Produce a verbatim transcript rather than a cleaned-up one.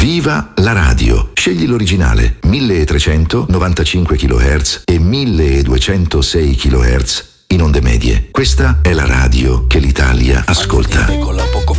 Viva la radio! Scegli l'originale milletrecento novantacinque chilohertz e milleduecentosei chilohertz in onde medie. Questa è la radio che l'Italia ascolta.